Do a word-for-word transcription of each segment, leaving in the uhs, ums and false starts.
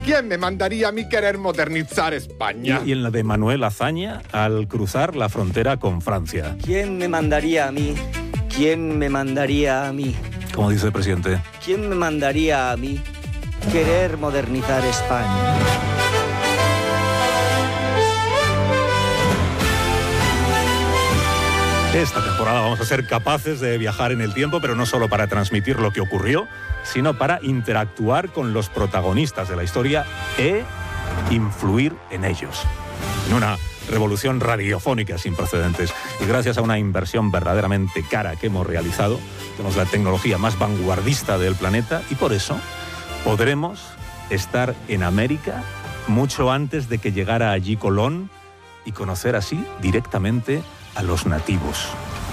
¿Quién me mandaría a mí querer modernizar España? Y, y en la de Manuel Azaña al cruzar la frontera con Francia. ¿Quién me mandaría a mí? ¿Quién me mandaría a mí? Como dice el presidente. ¿Quién me mandaría a mí querer modernizar España? Esta temporada vamos a ser capaces de viajar en el tiempo, pero no solo para transmitir lo que ocurrió, sino para interactuar con los protagonistas de la historia e influir en ellos. En una revolución radiofónica sin precedentes. Y gracias a una inversión verdaderamente cara que hemos realizado, tenemos la tecnología más vanguardista del planeta y por eso podremos estar en América mucho antes de que llegara allí Colón y conocer así directamente a los nativos.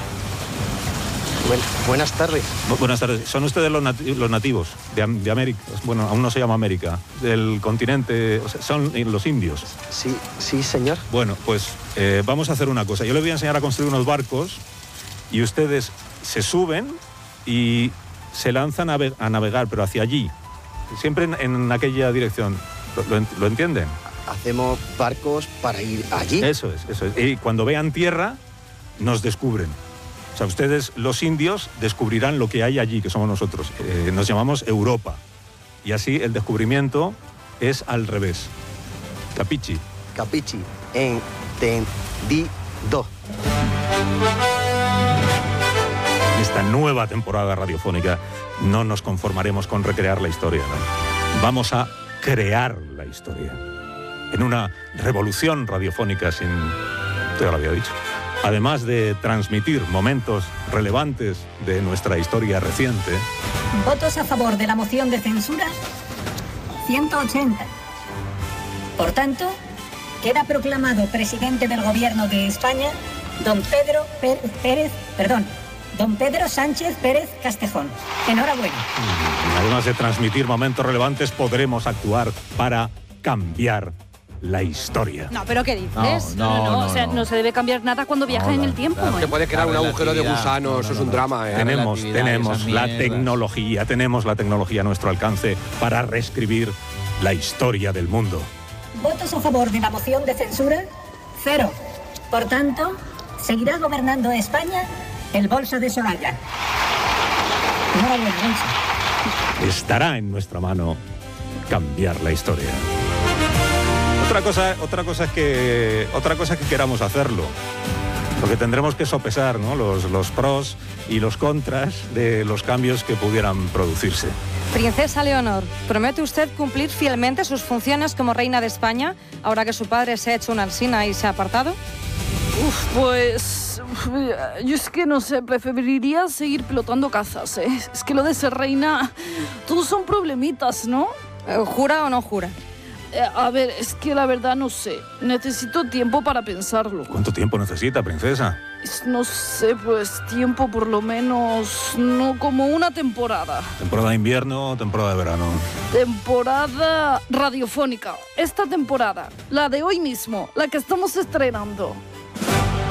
Buen, buenas tardes. Bu- buenas tardes. ¿Son ustedes los, nati- los nativos de, Am- de América? Bueno, aún no se llama América. Del continente, o sea, son los indios. Sí, sí, señor. Bueno, pues eh, vamos a hacer una cosa. Yo les voy a enseñar a construir unos barcos y ustedes se suben y se lanzan a, ve- a navegar, pero hacia allí. Siempre en, en aquella dirección. ¿Lo, lo en- ¿lo entienden? Hacemos barcos para ir allí. Eso es, eso es. Y cuando vean tierra, nos descubren. O sea, ustedes, los indios, descubrirán lo que hay allí, que somos nosotros. Eh, nos llamamos Europa. Y así el descubrimiento es al revés. Capichi. Capichi. Entendido. En esta nueva temporada radiofónica no nos conformaremos con recrear la historia, ¿no? Vamos a crear la historia. En una revolución radiofónica sin... Yo ya lo había dicho. Además de transmitir momentos relevantes de nuestra historia reciente, Votos a favor de la moción de censura, ciento ochenta. Por tanto, queda proclamado presidente del Gobierno de España don Pedro Pérez, Pérez perdón, don Pedro Sánchez Pérez Castejón. Enhorabuena. además de transmitir momentos relevantes, podremos actuar para cambiar la historia. No, pero ¿qué dices? No, no, no, o sea, no. no se debe cambiar nada cuando viaja No, en la- el tiempo. claro, ¿eh? Que puede crear un La agujero de relatividad. gusano, No, eso no, es un no. drama, ¿eh? Tenemos, relatividad y tenemos esas la mierdas. tecnología, tenemos la tecnología a nuestro alcance para reescribir la historia del mundo. Votos a favor de la moción de censura, cero. Por tanto, seguirá gobernando España el bolso de Soraya. Enhorabuena, Bolsa. Estará en nuestra mano cambiar la historia. Otra cosa, otra cosa es que, otra cosa es que queramos hacerlo. Porque tendremos que sopesar, ¿no?, los, los pros y los contras de los cambios que pudieran producirse. Princesa Leonor, ¿promete usted cumplir fielmente sus funciones como reina de España ahora que su padre se ha hecho una alsina y se ha apartado? Uf, pues uf, yo es que no sé, preferiría seguir pilotando cazas, ¿eh? Es que lo de ser reina, todos son problemitas, ¿no? Eh, ¿Jura o no jura? Eh, a ver, es que la verdad no sé, necesito tiempo para pensarlo. ¿Cuánto tiempo necesita, princesa? Es- No sé, pues tiempo por lo menos, no como una temporada. ¿Temporada de invierno o temporada de verano? Temporada radiofónica. Esta temporada, la de hoy mismo, la que estamos estrenando.